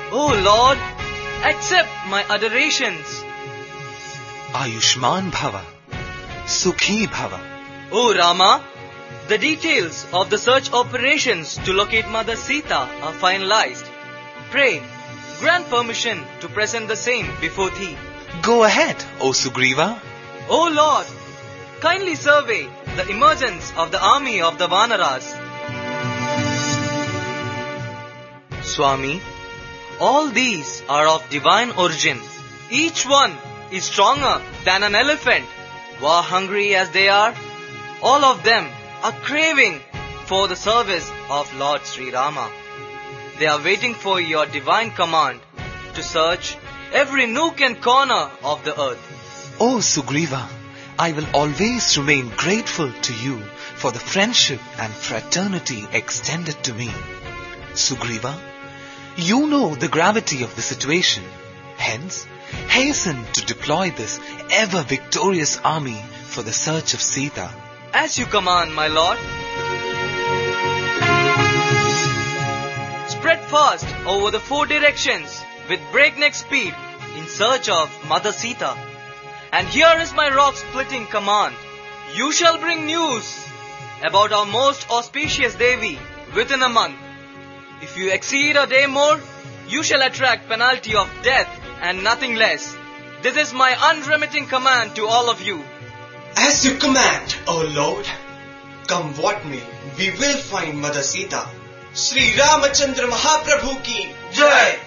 O Lord, accept my adorations. Ayushman Bhava, Sukhi Bhava. O Rama, the details of the search operations to locate Mother Sita are finalized. Pray, grant permission to present the same before thee. Go ahead, O Sugriva. O Lord, kindly survey the emergence of the army of the Vanaras. Swami, all these are of divine origin. Each one is stronger than an elephant. War-hungry as they are, all of them are craving for the service of Lord Sri Rama. They are waiting for your divine command to search every nook and corner of the earth. O Sugriva, I will always remain grateful to you for the friendship and fraternity extended to me. Sugriva, you know the gravity of the situation. Hence, hasten to deploy this ever-victorious army for the search of Sita. As you command, my lord. Spread fast over the 4 directions with breakneck speed in search of Mother Sita. And here is my rock-splitting command. You shall bring news about our most auspicious Devi within a month. If you exceed a day more, you shall attract penalty of death and nothing less. This is my unremitting command to all of you. As you command, O Lord. Come what may, we will find Mother Sita. Sri Ramachandra Mahaprabhu ki Jai!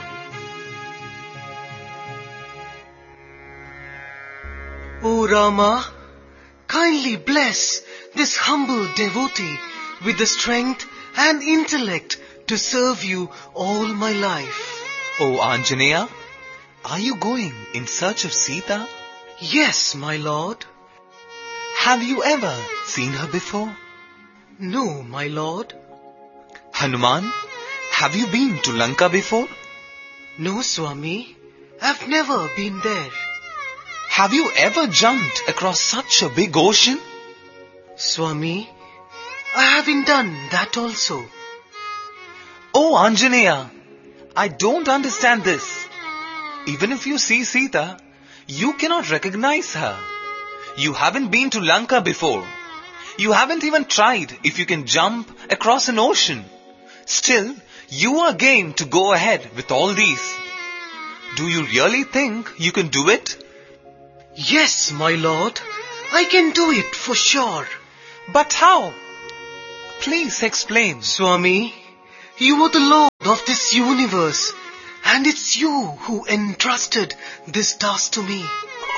O Rama, kindly bless this humble devotee with the strength and intellect to serve you all my life. O Anjaneya, are you going in search of Sita? Yes, my lord. Have you ever seen her before? No, my lord. Hanuman, have you been to Lanka before? No, Swami. I've never been there. Have you ever jumped across such a big ocean? Swami, I haven't done that also. Oh Anjaneya, I don't understand this. Even if you see Sita, you cannot recognize her. You haven't been to Lanka before. You haven't even tried if you can jump across an ocean. Still, you are game to go ahead with all these. Do you really think you can do it? Yes, my lord. I can do it for sure. But how? Please explain. Swami, you are the Lord of this universe, and it's you who entrusted this task to me.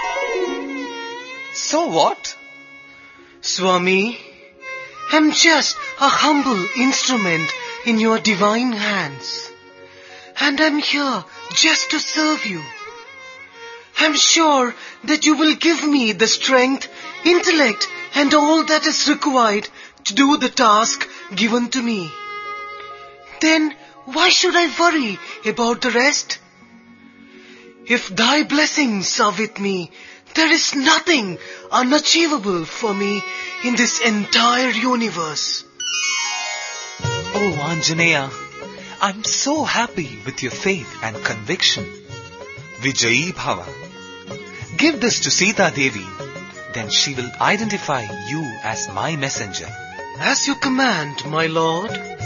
So what? Swami, I'm just a humble instrument in your divine hands, and I'm here just to serve you. I'm sure that you will give me the strength, intellect, and all that is required to do the task given to me. Then why should I worry about the rest? If thy blessings are with me, there is nothing unachievable for me in this entire universe. Oh Anjaneya, I'm so happy with your faith and conviction. Vijayi Bhava. Give this to Sita Devi, then she will identify you as my messenger. As you command, my lord.